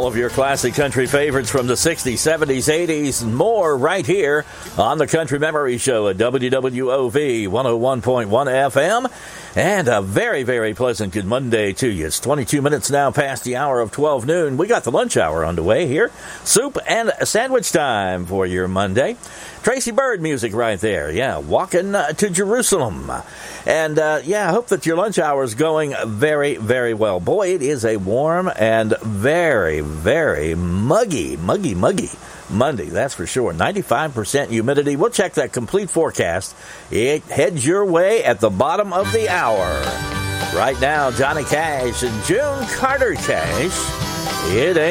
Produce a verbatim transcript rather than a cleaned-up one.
All of your classic country favorites from the sixties, seventies, eighties, and more right here on the Country Memory Show at W W O V one oh one point one F M. And a very, very pleasant good Monday to you. It's twenty-two minutes now past the hour of twelve noon. We got the lunch hour underway here. Soup and sandwich time for your Monday. Tracy Byrd music right there. Yeah, Walking uh, to Jerusalem. And, uh, yeah, I hope that your lunch hour is going very, very well. Boy, it is a warm and very, very muggy, muggy, muggy Monday, that's for sure. ninety-five percent humidity. We'll check that complete forecast. It heads your way at the bottom of the hour. Right now, Johnny Cash and June Carter Cash. It ain't